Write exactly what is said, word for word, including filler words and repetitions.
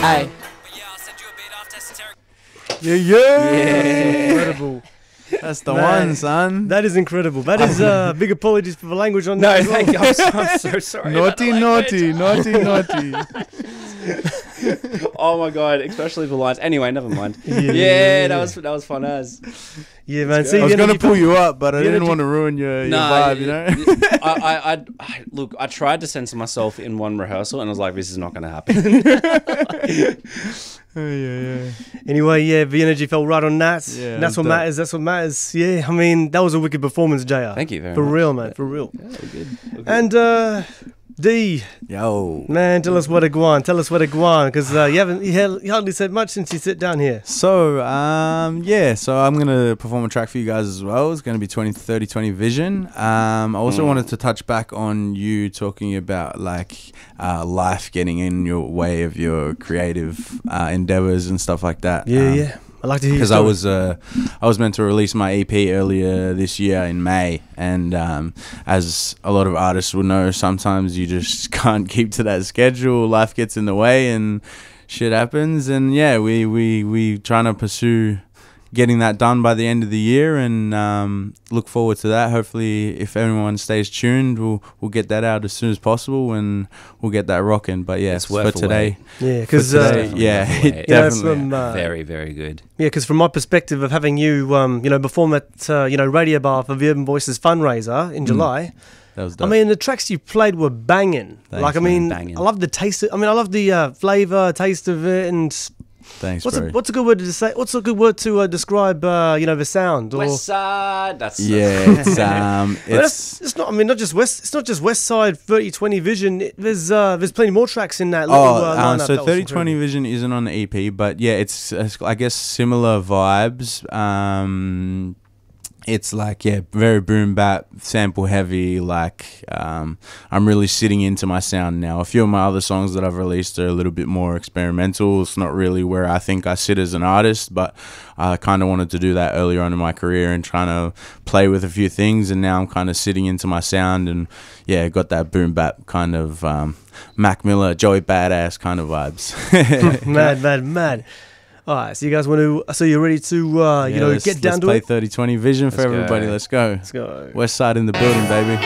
Aye. Yeah, yeah. Incredible. That's the Man, one, son. That is incredible. That is uh, big apologies for the language on No, that as well. thank you. I'm so, I'm so sorry. about the Naughty, language. naughty, naughty, naughty. Oh my god, especially for lines. Anyway, never mind. Yeah, Yeah, yeah, that yeah. was that was fun as. Yeah, man. go. See, I was the gonna energy pull felt- you up, but I the didn't energy- want to ruin your, your Nah, vibe, you know. I, I, I, I, look, I tried to censor myself in one rehearsal, and I was like, "This is not going to happen." yeah, yeah. Anyway, yeah, the energy felt right on that. Yeah, And that's it what was dope. matters. That's what matters. Yeah, I mean, that was a wicked performance, J R. Thank you very For much. real, man. For real. Yeah, we're good. We're good. And uh, D, Yo. man, tell us what a guan. Tell us what a guan, because uh, you haven't, you, hel- you hardly said much since you sit down here. So, um, yeah, so I'm going to perform a track for you guys as well. It's going to be twenty thirty twenty Vision. Um, I also Mm. wanted to touch back on you talking about, like, uh, life getting in your way of your creative uh, endeavors and stuff like that. Yeah, Um, yeah. I like to hear. Because I was uh, I was meant to release my E P earlier this year in May, and um, as a lot of artists will know, sometimes you just can't keep to that schedule. Life gets in the way, and shit happens. And yeah, we we we trying to pursue getting that done by the end of the year, and um, look forward to that. Hopefully, if everyone stays tuned, we'll we'll get that out as soon as possible, and we'll get that rocking. But yeah, It's for worth a today, Yeah, for because today, uh, yeah, Definitely. it yeah, definitely. from uh, Very, very good. yeah, because from my perspective of having you, um, you know, perform at uh, you know Radio Bar for the Urban Voices fundraiser in Mm. July. That was I dope. mean, the tracks you played were banging. Thanks, like, I man, mean, banging. I love the taste. Of, I mean, I love the uh, flavor, taste of it, and Thanks, what's bro. a, what's a good word to say? What's a good word to uh, describe, uh, you know, the sound? Or West Side. That's Yeah, it's um, Well, it's that's, it's not. I mean, not just West. It's not just West Side thirty twenty Vision. It, there's uh, there's plenty more tracks in that. Little, oh, uh, um, lineup so that was thirty twenty incredible. Vision isn't on the E P, but yeah, it's uh, I guess similar vibes. Um, it's like yeah, very boom bap, sample heavy. Like um, I'm really sitting into my sound now. A few of my other songs that I've released are a little bit more experimental. It's not really where I think I sit as an artist, but I kind of wanted to do that earlier on in my career and trying to play with a few things. And now I'm kind of sitting into my sound and yeah, got that boom bap kind of um, Mac Miller, Joey Badass kind of vibes. mad, mad, mad. All right, so you guys want to? So you're ready to, uh, you Yeah, know, let's- get down let's to play it. thirty twenty Vision for Let's go. everybody. Let's go. Let's go. West Side in the building, baby.